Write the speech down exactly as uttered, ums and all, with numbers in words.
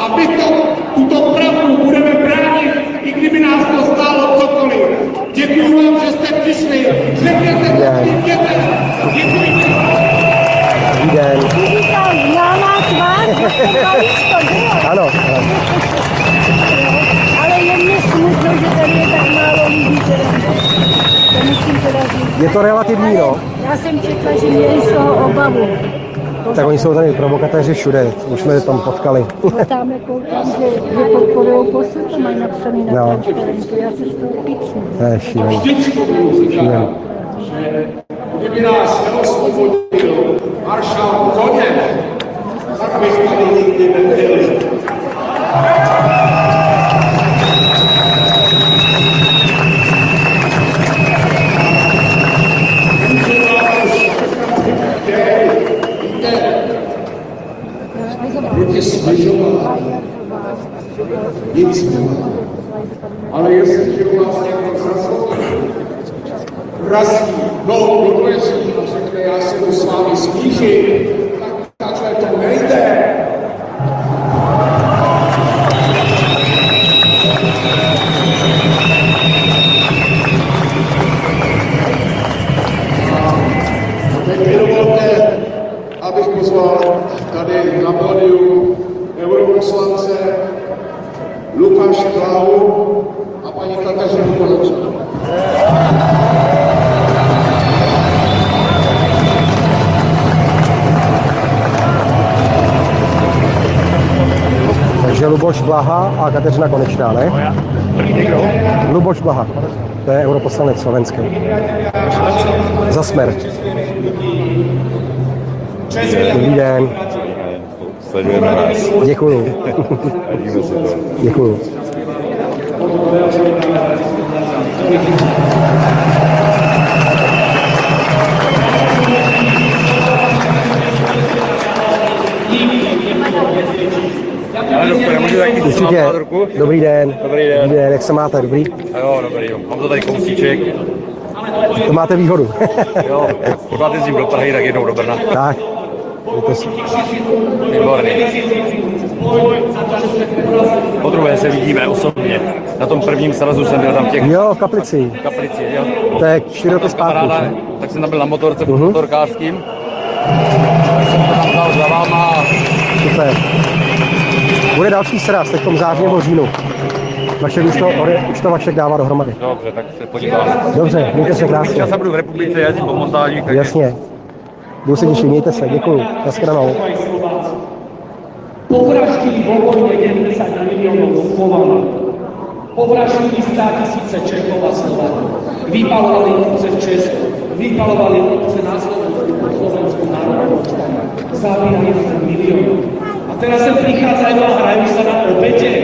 A my to, tuto pravdu budeme bránit, i kdyby nás to stálo cokoliv. Děkuji vám, že jste přišli. Řekněte to svým dětem. Děkuji. Dobrý den. Jsi říkal známá tvář, Ano. Ale je mě smutno, že tady je tak málo lidí, teda. To musím teda říct. Je to relativní, no. Já jsem čekla, že měli z toho obavu. Tak oni jsou tady provokatéři všude, už jsme je tam potkali. No tam koukám, že, že podporují posud, to mají napsaný na No. transparentu, já se z toho pícnu. To je šílený. Šílený. Kdyby nás neosvobodil maršál Koněv, tak bych tady nikdy nebyli. Mě tě svažovala, nic nemá. Ale jestliže u vás někdo zrazí, vrazí nohou do dveří a řekne, já se jdu s vámi smířit, tak takhle to nejde. A teď mi dovolte, abych pozval tady na pódiu europoslance Lukáše Bláhu a paní Kateřinu Konečnou. Takže Luboš Blaha a Kateřina Konečná, ne? Luboš Blaha, to je europoslanec slovenský. Za Smer. Dobrý den. Sledujeme nás. Děkuju. Vidíme se to. Děkuju. Ale doktore, můžu taky Určitě. ruku? Dobrý den. Dobrý den. Dobrý den, jak se máte? Dobrý? Jo, dobrý, jo. Mám to tady kousíček. To máte výhodu. Jo, pokud jezdím do Prahy, tak jednou do Brna. Tak. Je to s- Výborný. Podruhé se vidíme osobně. Na tom prvním srazu jsem byl tam v těch Jo, v Kaplici. Kaplici, jo. To je čtyři roky zpátky. Kamaráda, už, ne? tak jsem tam byl na motorce, Mhm. uh-huh. motorkářským. Tak jsem to tam vzal za váma a Super. Bude další sraz, teď v tom září nebo říjnu. Vašek už to, už to Vašek dává dohromady. dobře, tak se podíváme. Dobře, mějte se krásně. Já se budu v republice jezdit po montážích, tak Jasně. Budu se těšit, mějte se, děkuju. Naschledanou. Povraždili vo vojne deväťdesiat miliónov Slovanov. Povraždili sto tisíce Čechov a Slovákov. Vypalovali obce v Česku. Vypalovali obce na Slovensku, na Slovensku národnú povstanie. Zabíjali miliónov. A teraz sem prichádzajú a hrajú sa na obete.